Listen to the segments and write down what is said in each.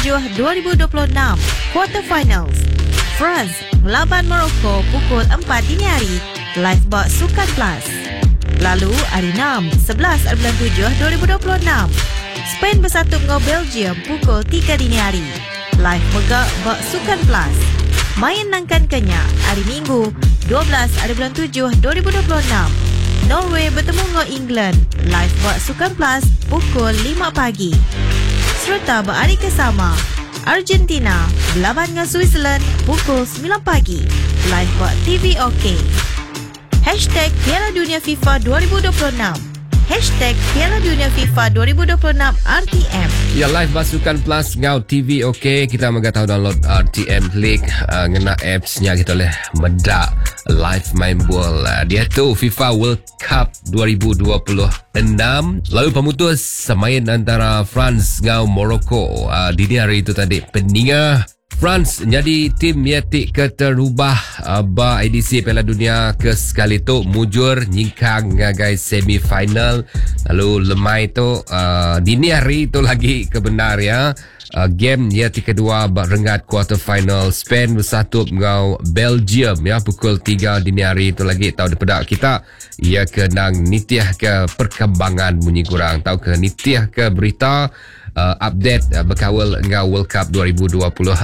2026 Quarter Finals. France melawan Morocco pukul 4 dini hari, live buat Sukan Plus. Lalu hari 6, 11 bulan 7 2026 Spain bersatu dengan Belgium pukul 3 dini hari, live megak buat Sukan Plus. Main nangkan kenyak hari Minggu 12 bulan 7 2026 Norway bertemu dengan England, live buat Sukan Plus pukul 5 pagi. Serta berhari kesama Argentina berlawan dengan Switzerland pukul 9 pagi, live buat TV OK. Hashtag Piala Dunia FIFA 2026. Hashtag Piala Dunia FIFA 2026 RTM. Ya, live Basukan Plus ngau TV OK. Kita megah tahu download RTM League ngena apps-nya kita boleh medak live main bola. Dia tu FIFA World Cup 2026. Lalu pemutus main antara France ngau Morocco. Dini hari itu tadi peningah France jadi tim yatik keterubah ba edisi Piala Dunia ke sekali tu mujur nyingkang ngagai semifinal. Lalu lemai tu dini hari tu lagi kebenar ya. Game yatik kedua rengat quarter final Spain bersatu dengan Belgium ya pukul 3 dini hari itu lagi. Tahu depedak kita ia kenang nitiah ke perkembangan bunyi kurang, tahu ke nitiah ke berita update berkawal dengan World Cup 2026.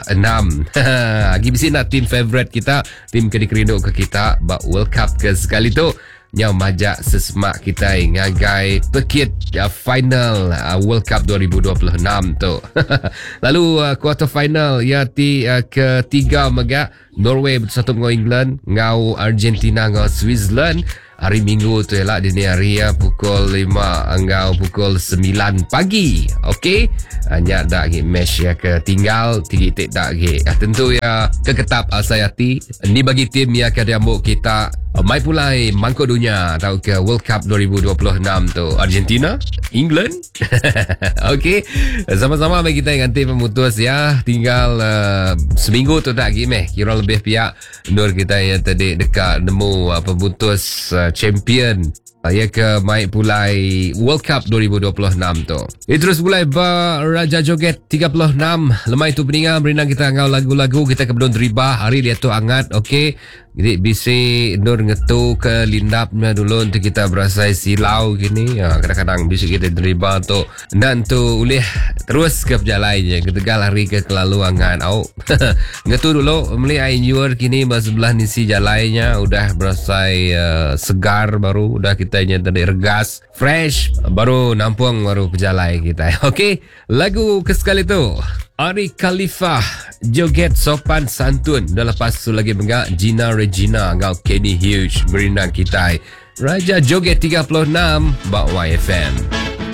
Lagi bisi nak tim favorite kita, tim kerindu ke kita bak World Cup ke sekali tu nyau majak sesemak kita ngagai pekit final World Cup 2026 tu. Lalu quarter final ya ketiga megak Norway bersatu dengan England ngau Argentina ngau Switzerland hari Minggu tu elak dini hari ya pukul 5 ngau pukul 9 pagi. Okey, hanya dak gi match ya ketinggal titik dak gi tentu ya keketap asayati ni bagi tim ya kediambuk kita mai pulai mangkuk dunia tahu ke World Cup 2026 tu Argentina England. Okey, sama-sama bagi kita dengan tim pemutus ya, tinggal seminggu tu tak gi meh kira lebih pihak nur kita yang tadi dekat nemu pemutus champion ya ke mai pulai World Cup 2026 tu. Terus pulai Raja Joget 36 lemai tu peningan berinang kita ngau lagu-lagu kita kebedon teribah hari dia tu hangat. Okey, jadi bisi nur ngetu ke lindapnya dulu untuk kita berasai silau gini ya, kadang-kadang bisi kita teribah tu dan tu ulih terus ke perjalanannya ketegal hari ke kelalu hangat au. Ngetu dulu meli ai newer kini sebelah nisi jalannya udah berasai segar baru udah kita tadi regas fresh baru nampung baru perjalanan kita. Okey, lagu kesekali tu Ari Khalifah joget sopan santun dah lepas tu lagi menggak Gina Regina ngau Kenny Hughes berinang kita Raja Joget 36 bak YFM.